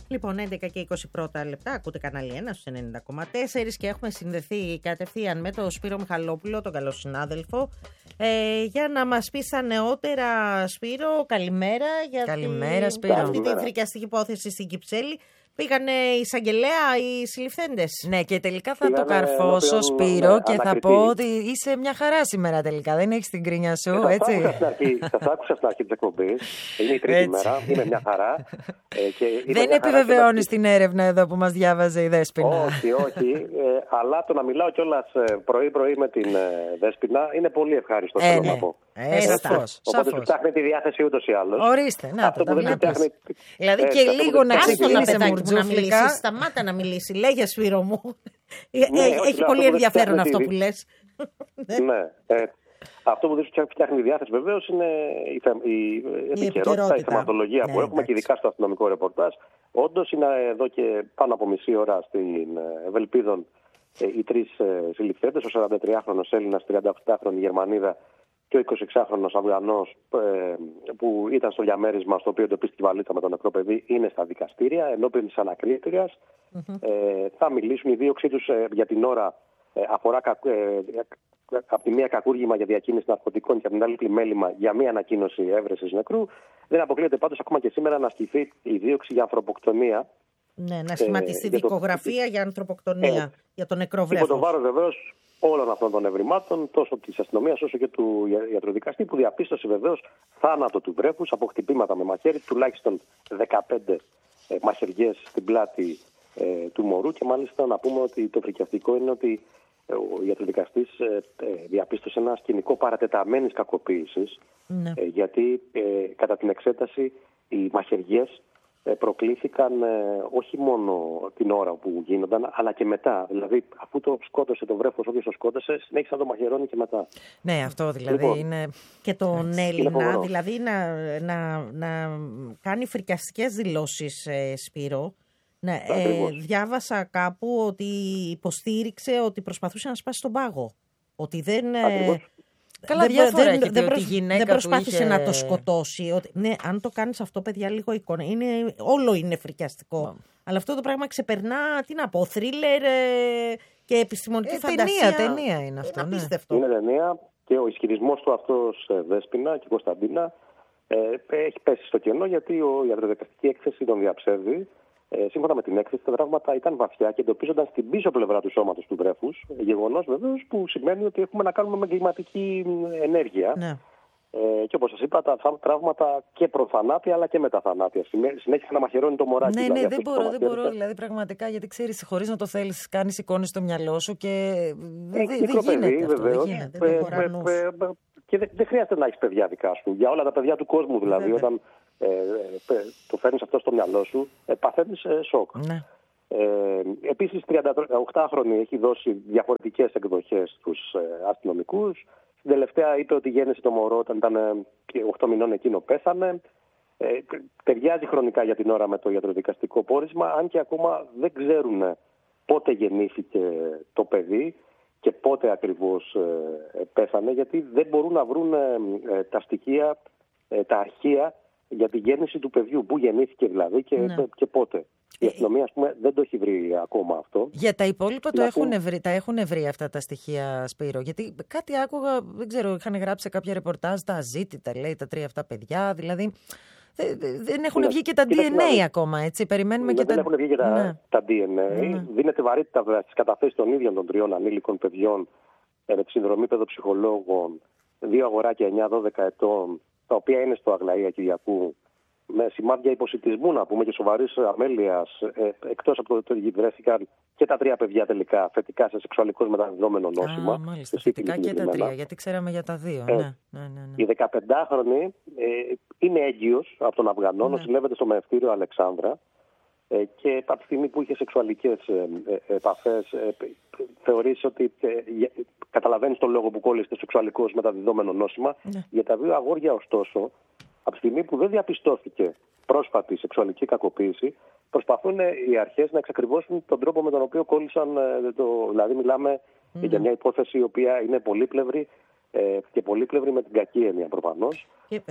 Λοιπόν, 11 και 21 λεπτά, ακούτε κανάλι 1 στους 90,4 και έχουμε συνδεθεί κατευθείαν με τον Σπύρο Μιχαλόπουλο, τον καλό συνάδελφο, για να μας πει στα νεότερα. Σπύρο, καλημέρα. Καλημέρα, Σπύρο. Αυτή τη φρικιαστική υπόθεση στην Κυψέλη. Πήγανε εισαγγελέα οι συλληφθέντες. Ναι, και τελικά θα το καρφώσω, Σπύρο, και θα πω ότι είσαι μια χαρά σήμερα τελικά. Δεν έχεις την κρίνια σου, έτσι. Σας άκουσα στην αρχή της εκπομπής. Είναι η τρίτη μέρα, είναι μια χαρά. Δεν επιβεβαιώνεις την έρευνα εδώ που μας διάβαζε η Δέσποινα. Όχι. Αλλά το να μιλάω κιόλας πρωί-πρωί με την Δέσποινα είναι πολύ ευχάριστο, θέλω να πω. Σαφώς. Οπότε σου φτιάχνει τη διάθεση ούτως ή άλλως. Ορίστε, να το βλέπεις. Δηλαδή και λίγο να ξεκινήσει να μιλήσει. Σταμάτα να μιλήσει. Λέγε, Σπύρο μου. Έχει πολύ ενδιαφέρον αυτό που λες. Ναι. Αυτό που δεν σου φτιάχνει διάθεση βεβαίως είναι η επικαιρότητα, η θεματολογία που έχουμε και ειδικά στο αστυνομικό ρεπορτάζ. Όντως είναι εδώ και πάνω από μισή ώρα στην Ευελπίδων οι τρεις συλληφθέντες, ο 43χρονος Έλληνας, 38χρονη Γερμανίδα και ο 26χρονος Αφγανός που ήταν στο διαμέρισμα στο οποίο εντοπίστηκε η βαλίτσα με το νεκρό παιδί, είναι στα δικαστήρια ενώπιον της ανακρίτριας. Θα μιλήσουν. Η δίωξή τους για την ώρα αφορά από τη μία κακούργημα για διακίνηση ναρκωτικών και από την άλλη πλημέλημα για μία ανακοίνωση έβρεσης νεκρού. Δεν αποκλείεται πάντως ακόμα και σήμερα να ασκηθεί η δίωξη για ανθρωποκτονία. Ναι, να σχηματιστεί δικογραφία για ανθρωποκτονία για τον νεκρό βρέφος. Υπό το βάρος βεβαίως όλων αυτών των ευρημάτων, τόσο της αστυνομίας όσο και του ιατροδικαστή, που διαπίστωσε βεβαίως θάνατο του βρέφους από χτυπήματα με μαχαίρι, τουλάχιστον 15 μαχαιριές στην πλάτη του μωρού. Και μάλιστα να πούμε ότι το φρικιαστικό είναι ότι ο ιατροδικαστής διαπίστωσε ένα σκηνικό παρατεταμένης κακοποίησης, γιατί κατά την εξέταση οι μαχαιριές προκλήθηκαν όχι μόνο την ώρα που γίνονταν, αλλά και μετά. Δηλαδή, αφού το σκότωσε το βρέφος, όποιος το σκότωσε, συνέχισε να το μαχαιρώνει και μετά. Ναι, αυτό δηλαδή λοιπόν, είναι. Και τον Έλληνα, δηλαδή να κάνει φρικιαστικές δηλώσεις, Σπύρο. Ναι, διάβασα κάπου ότι υποστήριξε ότι προσπαθούσε να σπάσει τον πάγο. Ότι δεν. Καλά, διάφορα έχετε ότι η γυναίκα δεν προσπάθησε είχε... να το σκοτώσει. Ότι, ναι, αν το κάνεις αυτό, παιδιά, λίγο εικόνα. Όλο είναι φρικιαστικό. Αλλά αυτό το πράγμα ξεπερνά, τι να πω, θρίλερ και επιστημονική φαντασία. Ταινία είναι αυτό. Είναι απίστευτο. Είναι ταινία και ο ισχυρισμός του αυτός, Δέσποινα και Κωνσταντίνα, έχει πέσει στο κενό, γιατί η ιατροδικαστική έκθεση τον διαψεύδει. Σύμφωνα με την έκθεση, τα τραύματα ήταν βαθιά και εντοπίζονταν στην πίσω πλευρά του σώματος του βρέφους. Γεγονός βεβαίως που σημαίνει ότι έχουμε να κάνουμε με εγκληματική ενέργεια. Ναι. Και όπως σας είπα, τα τραύματα και προθανάτια αλλά και μεταθανάτια. Συνέχισε να μαχαιρώνει το μωράκι. Ναι, δηλαδή, δεν μπορώ, δηλαδή πραγματικά, γιατί ξέρεις, χωρίς να το θέλεις, κάνεις εικόνες στο μυαλό σου και δεν γίνεται αυτό. Και δεν χρειάζεται να έχεις παιδιά δικά σου. Για όλα τα παιδιά του κόσμου δηλαδή, όταν το φέρνεις αυτό στο μυαλό σου, παθαίνεις σοκ. Ναι. Επίσης, 38χρονη έχει δώσει διαφορετικές εκδοχές στους αστυνομικούς. Στην τελευταία είπε ότι γέννησε το μωρό όταν ήταν 8 μηνών, εκείνο πέθανε. Ταιριάζει χρονικά για την ώρα με το ιατροδικαστικό πόρισμα, αν και ακόμα δεν ξέρουν πότε γεννήθηκε το παιδί και πότε ακριβώς πέθανε, γιατί δεν μπορούν να βρουν τα στοιχεία, τα αρχεία για τη γέννηση του παιδιού, πού γεννήθηκε δηλαδή και πότε. Η αστυνομία, ας πούμε, δεν το έχει βρει ακόμα αυτό. Για τα υπόλοιπα τα έχουν βρει αυτά τα στοιχεία, Σπύρο. Γιατί κάτι άκουγα, δεν ξέρω, είχαν γράψει σε κάποια ρεπορτάζ τα αζήτητα, λέει, τα 3 αυτά παιδιά. Δηλαδή δεν έχουν βγει και τα DNA ακόμα, έτσι. Περιμένουμε και δεν έχουν βγει και τα DNA. Δίνεται βαρύτητα στις καταθέσεις των ίδιων των 3 ανήλικων παιδιών με τη συνδρομή παιδοψυχολόγων, 2 αγοράκια 9-12 ετών, τα οποία είναι στο Αγλαία Κυριακού, με σημάδια υποσιτισμού, να πούμε, και σοβαρής αμέλειας, εκτός από το ότι βρέθηκαν και τα 3 παιδιά τελικά θετικά σε σεξουαλικώς μεταδιδόμενο νόσημα. Μάλιστα, θετικά και τα 3, γιατί ξέραμε για τα 2. Ναι. Η 15χρονη είναι έγκυος από τον Αφγανό, νοσηλεύεται στο μευτήριο Αλεξάνδρα και από τη στιγμή που είχε σεξουαλικές επαφές, θεωρείς ότι καταλαβαίνεις τον λόγο που κόλλησε σεξουαλικώς μεταδιδόμενο νόσημα. Για τα 2 αγόρια, ωστόσο, από τη στιγμή που δεν διαπιστώθηκε πρόσφατη σεξουαλική κακοποίηση, προσπαθούν οι αρχές να εξακριβώσουν τον τρόπο με τον οποίο κόλλησαν. Δηλαδή, μιλάμε για μια υπόθεση η οποία είναι πολύπλευρη. και πολύπλευρη με την κακή έννοια προφανώς.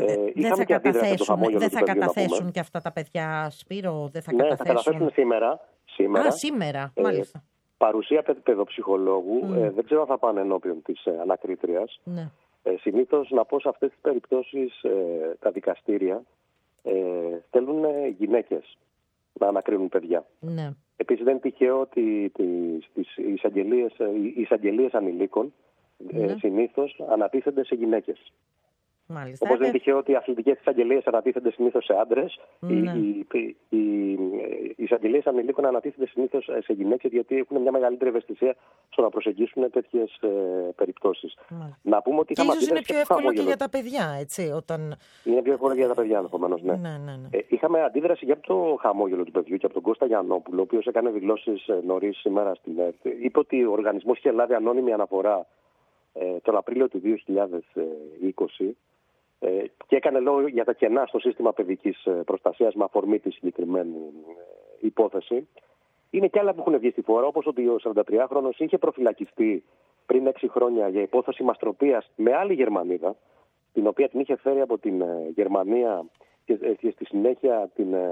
Δεν θα καταθέσουν και αυτά τα παιδιά, Σπύρο, δεν θα καταθέσουν. Ναι, θα καταθέσουν σήμερα. Σήμερα, μάλιστα. Παρουσία παιδοψυχολόγου, δεν ξέρω αν θα πάνε ενώπιον της ανακρίτριας. Ναι. Συνήθως, να πω, σε αυτές τις περιπτώσεις τα δικαστήρια στέλνουν γυναίκες να ανακρίνουν παιδιά. Ναι. Επίσης δεν είναι τυχαίο ότι οι εισαγγελίες ανηλίκων συνήθως ανατίθενται σε γυναίκες. Μάλιστα. Όπως δεν είναι τυχαίο ότι οι αθλητικές εισαγγελίες ανατίθενται συνήθως σε άντρες, οι εισαγγελίες ανηλίκων ανατίθενται συνήθως σε γυναίκες, γιατί έχουν μια μεγαλύτερη ευαισθησία στο να προσεγγίσουν τέτοιες περιπτώσεις. Να πούμε ότι ίσως είναι πιο εύκολο και για τα παιδιά, έτσι. Είναι πιο εύκολο και για τα παιδιά, ενδεχομένως, ναι. Είχαμε αντίδραση για το χαμόγελο του παιδιού και από τον Κώστα Γιαννόπουλο, ο οποίος έκανε δηλώσεις νωρίς σήμερα στην ΕΡΤ. Είπε ότι ο οργανισμός είχε λάβει ανώνυμη αναφορά τον Απρίλιο του 2020 και έκανε λόγο για τα κενά στο σύστημα παιδικής προστασίας με αφορμή τη συγκεκριμένη υπόθεση. Είναι και άλλα που έχουν βγει στη φορά, όπως ότι ο 43χρονος είχε προφυλακιστεί πριν 6 χρόνια για υπόθεση μαστροπίας με άλλη Γερμανίδα, την οποία την είχε φέρει από την Γερμανία και στη συνέχεια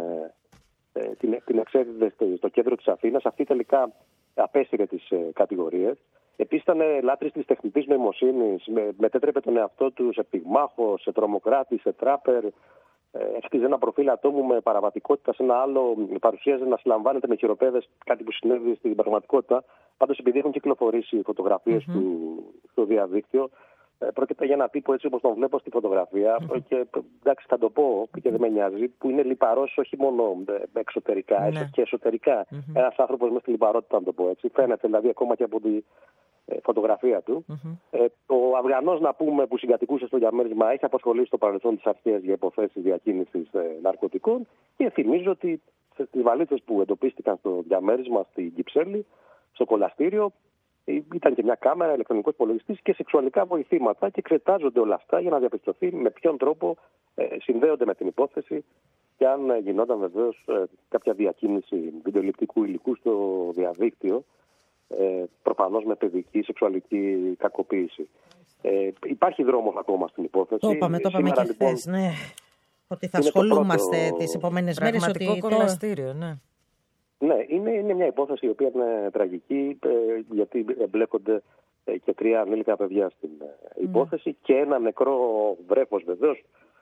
την εξέδιδε στο κέντρο της Αθήνας. Αυτή τελικά απέσυρε τις κατηγορίες. Επίσης ήταν λάτρης της τεχνητής νοημοσύνης, μετέτρεπε τον εαυτό του σε πυγμάχο, σε τρομοκράτη, σε τράπερ, έκτιζε ένα προφίλ ατόμου με παραβατικότητα σε ένα άλλο, παρουσίαζε να συλλαμβάνεται με χειροπέδες, κάτι που συνέβη στην πραγματικότητα. Πάντως, επειδή έχουν κυκλοφορήσει φωτογραφίες του στο διαδίκτυο, πρόκειται για ένα τύπο έτσι όπως τον βλέπω στη φωτογραφία και εντάξει θα το πω και δεν με νοιάζει, που είναι λιπαρός όχι μόνο εξωτερικά, και εσωτερικά. Ένας άνθρωπος με στη λιπαρότητα, να το πω έτσι. Φαίνεται δηλαδή ακόμα και από τη φωτογραφία του. Ο Αφγανός, να πούμε, που συγκατοικούσε στο διαμέρισμα, έχει απασχολήσει στο παρελθόν τις αρχές για υποθέσεις διακίνησης ναρκωτικών και θυμίζω ότι στις βαλίτσες που εντοπίστηκαν στο διαμέρισμα στην Κυψέλη, στο κολαστήριο, ήταν και μια κάμερα, ηλεκτρονικός υπολογιστής και σεξουαλικά βοηθήματα και εξετάζονται όλα αυτά για να διαπιστωθεί με ποιον τρόπο συνδέονται με την υπόθεση και αν γινόταν βεβαίως κάποια διακίνηση βιντεοληπτικού υλικού στο διαδίκτυο, προφανώς με παιδική σεξουαλική κακοποίηση. Υπάρχει δρόμος ακόμα στην υπόθεση. Το είπαμε και χθες, ναι. Ότι θα ασχολούμαστε τις επόμενες μέρες. Πραγματικό κολαστήριο, ναι. Ναι, είναι μια υπόθεση η οποία είναι τραγική, γιατί εμπλέκονται και 3 ανήλικα παιδιά στην υπόθεση και ένα νεκρό βρέφος βεβαίως,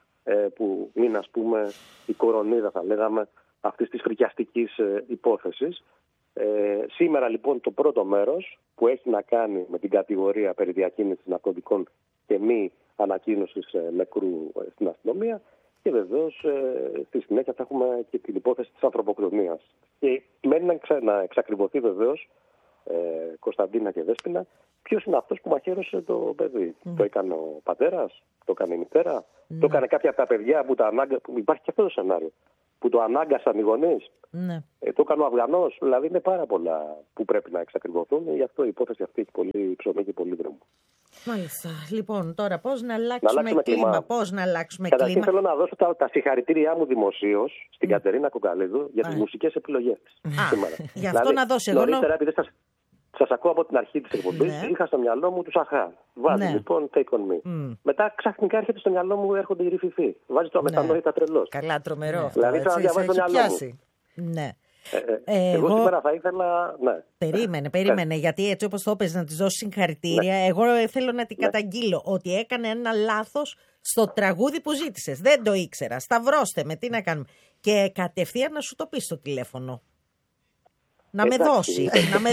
που είναι, ας πούμε, η κορονίδα, θα λέγαμε, αυτής της φρικιαστικής υπόθεσης. Σήμερα λοιπόν το πρώτο μέρος που έχει να κάνει με την κατηγορία περί διακίνησης ναρκωτικών και μη ανακοίνωσης νεκρού στην αστυνομία. Και βεβαίως στη συνέχεια θα έχουμε και την υπόθεση της ανθρωποκτονίας. Και μένει να εξακριβωθεί βεβαίως, Κωνσταντίνα και Δέσποινα, ποιος είναι αυτός που μαχαίρωσε το παιδί. Το έκανε ο πατέρας, το έκανε η μητέρα, το έκανε κάποια από τα παιδιά που τα ανάγκασαν. Υπάρχει και αυτό το σενάριο. Που το ανάγκασαν οι γονείς. Το έκανε ο Αφγανός. Δηλαδή είναι πάρα πολλά που πρέπει να εξακριβωθούν. Γι' αυτό η υπόθεση αυτή έχει πολύ ψωμί και πολύ δρόμο. Μάλιστα. Λοιπόν, τώρα πώς να αλλάξουμε κλίμα. Πώς να αλλάξουμε κλίμα. Καταρχήν θέλω να δώσω τα συγχαρητήριά μου δημοσίως στην Κατερίνα Κοκαλίδου για τις μουσικές επιλογές σήμερα. Γι' αυτό να δώσει εγώ. Νωρίτερα, επειδή σας ακούω από την αρχή της εκπομπής, είχα στο μυαλό μου τους Αχά. Βάζει λοιπόν Take On Me. Μετά ξαφνικά έρχεται στο μυαλό μου, έρχονται οι Ρηφιφοί. Βάζει το Αμετανόητα τρελός. Καλά, τρομερό αυτό. Δηλαδή θα διαβάζει το μυαλό μου. Ναι. Εγώ σήμερα θα ήθελα. Περίμενε, γιατί έτσι όπως το είπες να της δώσει συγχαρητήρια, εγώ θέλω να την καταγγείλω ότι έκανε ένα λάθος στο τραγούδι που ζήτησες. Δεν το ήξερα. Σταυρώστε με, τι να κάνουμε. Και κατευθείαν να σου το πει στο τηλέφωνο. Να με δώσει.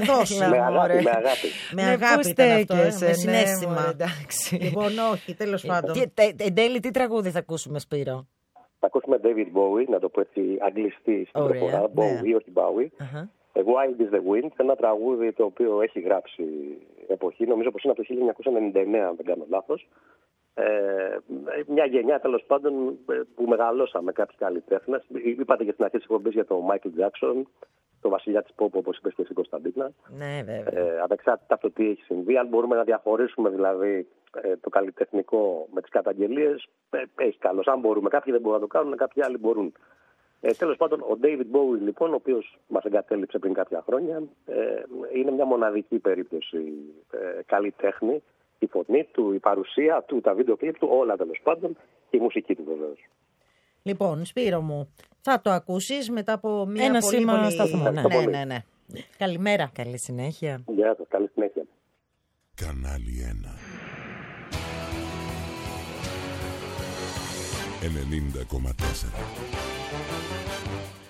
Με αγάπη ήταν αυτό, με συναίσθημα. Λοιπόν, όχι, τέλος πάντων. Εν τέλει, τι τραγούδι θα ακούσουμε, Σπύρο? Θα ακούσουμε David Bowie, να το πω έτσι αγγλιστή στην προφορά. Bowie, όχι Bowie. Wild is the Wind, ένα τραγούδι το οποίο έχει γράψει εποχή, νομίζω πως είναι από το 1999, αν δεν κάνω λάθος. Μια γενιά τέλος πάντων που μεγαλώσαμε κάποιοι καλλιτέχνες. Είπατε και στην αρχή της εκπομπής για τον Michael Jackson, το βασιλιά της pop, όπως είπες και εσύ, Κωνσταντίνα. Ναι, βέβαια. Ανεξάρτητα από το τι έχει συμβεί, αν μπορούμε να διαχωρίσουμε δηλαδή το καλλιτεχνικό με τις καταγγελίες, έχει καλώς. Αν μπορούμε, κάποιοι δεν μπορούν να το κάνουν, κάποιοι άλλοι μπορούν. Τέλος πάντων, ο David Bowie, λοιπόν, ο οποίος μας εγκατέλειψε πριν κάποια χρόνια, είναι μια μοναδική περίπτωση καλλιτέχνη. Η φωνή του, η παρουσία του, τα βίντεο κλιπ του, όλα τέλος πάντων, και η μουσική του βεβαίως. Λοιπόν, Σπύρο μου, θα το ακούσεις μετά από μια ένα πολύ σήμα πολύ... σταθμό. Ναι. Καλημέρα. Καλή συνέχεια. Γεια σας, καλή συνέχεια. Κανάλι 1 90,4